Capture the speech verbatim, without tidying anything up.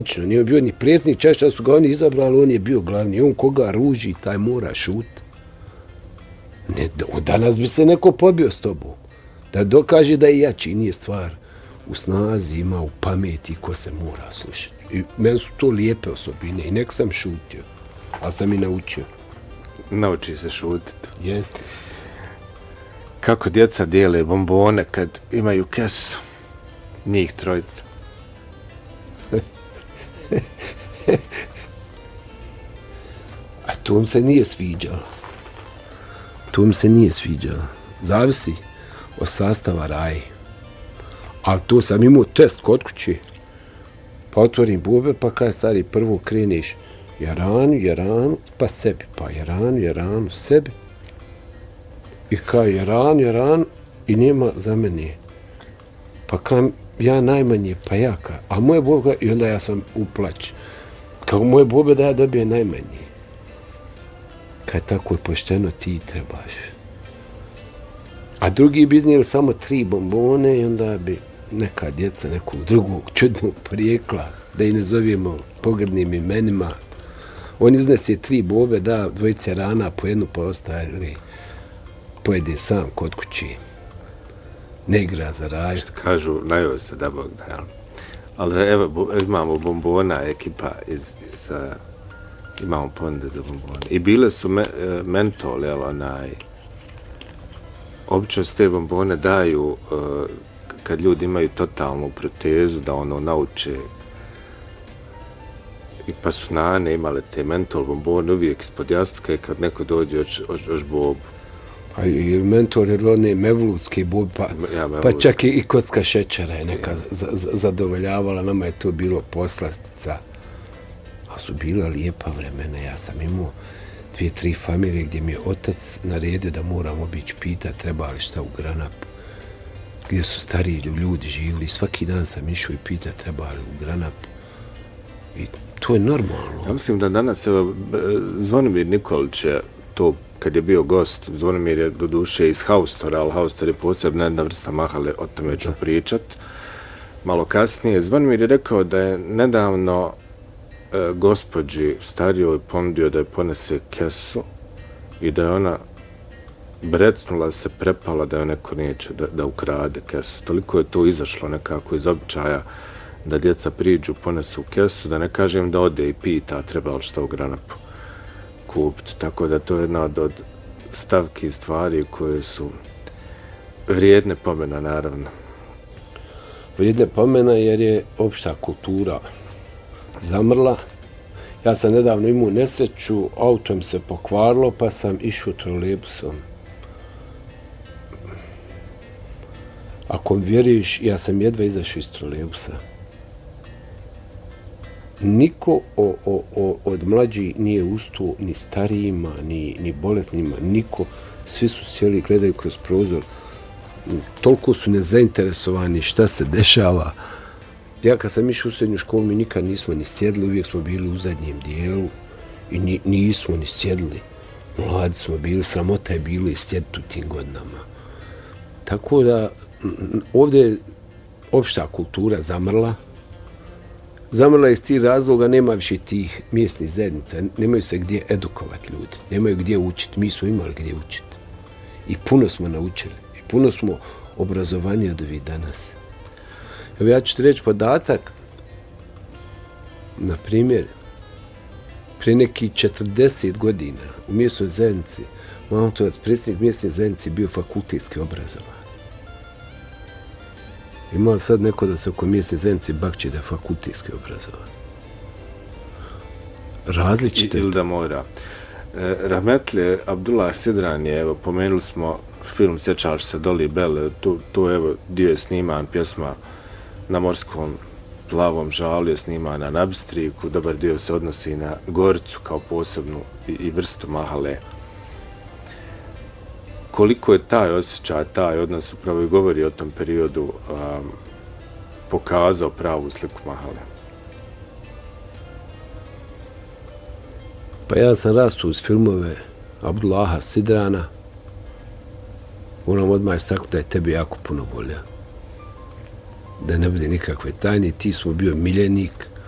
Nije bio ni predsjednik, češće su ga oni izabrali, on je bio glavni. On koga ruži, taj mora šut. Ne, danas bi se neko pobio s tobom. Da dokaže da je jači, nije stvar u snazi, ima u pameti ko se mora slušati. I meni su to lijepe osobine i nek sam šutio, a sam i naučio. Nauči se šutiti. Jeste. Kako djeca dijele bombone kad imaju kesu? Njih trojica. A to mi se nije sviđalo. To mi se nije sviđalo. Zavisi od sastava raje. Ali to sam imao test kod kuće. Pa otvorim bube, pa kaj stari, prvo kreneš jaranu, jaranu, pa sebi. Pa jaranu, jaranu, sebi. I kaj jaranu, jaranu, i nema za mene. Pa kaj ja najmanje, pa ja kaj. A moje bube, i onda ja sam uplać. Kao moje bube da ja dobijem najmanje. Kaj tako je pošteno, ti trebaš. A drugi bi iznijeli samo tri bombone i onda bi neka djeca nekog drugog čudnog porijekla, da i ne zovemo pogrdnim imenima. On iznese tri bobe, da dvojice rana po jednu pa ostavili, pojede sam kod kući. Ne igra za raj. Što kažu, najovo se da Bog da, jel? Ali evo, imamo bombona ekipa iz, iz uh, imamo ponude za bombone. I bile su me, uh, mentol, jel, onaj, obično se te bombone daju uh, kad ljudi imaju totalnu protezu, da ono nauče. I pa su nane imale te mentol bombone uvijek ispod jastuka i kad neko dođe još, još, još bobu. Pa i mentor je one mevludske bobe, pa, ja, pa čak i kocka šećera je neka ja. za, za, zadovoljavala, nama je to bilo poslastica. A su bila lijepa vremena, ja sam imao dvije, tri familije gdje mi je otac naredio da moram obići pita treba li šta u Granapu. Gdje su stariji ljudi živjeli, svaki dan sam išao i pita treba li u Granapu. I to je normalno. Ja mislim da danas, evo, Zvonimir Nikolić je to, kad je bio gost, Zvonimir je do duše iz Haustora, ali Haustor je posebna jedna vrsta mahale, o tome ću pričat malo kasnije. Zvonimir je rekao da je nedavno e, gospođi starijoj ponudio da je ponese kesu i da je ona brecnula se, prepala da je neko neće da, da ukrade kesu. Toliko je to izašlo nekako iz običaja da djeca priđu, ponesu kesu, da ne kažem da ode i pita treba li šta u Granapu kupiti. Tako da to je jedna od, od stavki i stvari koje su vrijedne pomena, naravno. Vrijedne pomena jer je opšta kultura zamrla. Ja sam nedavno imao nesreću, auto mi se pokvarilo pa sam išao trolejbusom. Ako mi vjeriš, ja sam jedva izašao iz trolejbusa. Niko o, o, o, od mlađih nije ustao, ni starijima, ni, ni bolesnima, niko. Svi su sjeli i gledaju kroz prozor. Toliko su nezainteresovani šta se dešava. Ja kad sam išao u srednju školu, mi nikad nismo ni sjedli, uvijek smo bili u zadnjem dijelu i ni, nismo ni sjedli. Mladi smo bili, sramota je bilo i sjediti u tim godinama. Tako da ovdje je opšta kultura zamrla. Zamrla je iz tih razloga, nema više tih mjesnih zajednica, nemaju se gdje edukovati ljudi, nemaju gdje učiti. Mi smo imali gdje učiti. I puno smo naučili, i puno smo obrazovani od ovih danas. Evo ja ću ti reći podatak, na primjer, prije nekih četrdeset godina u mjesnoj zajednici, Mamontovac, predsjednik mjesne zajednice, bio fakultetski obrazovan. Ima li sad neko da se oko mjesne zajednice bakće da je fakultetski obrazovan? Različite. Ili da mora. E, Rahmetli Abdullah Sidran je, evo, pomenuli smo film Sjećaš se Doli Bele, tu, tu evo, dio je sniman, pjesma Na morskom plavom žalu je snimana na Bistriku, dobar dio se odnosi na Goricu kao posebnu i, i vrstu mahale. Koliko je taj osjećaj, taj odnos upravo i govori o tom periodu um, pokazao pravu sliku mahale? Pa ja sam rastao uz filmove Abdullaha Sidrana. Moram odmah istaknuti da je tebi jako puno volja. Da ne bude nikakve tajne, ti smo bio miljenik,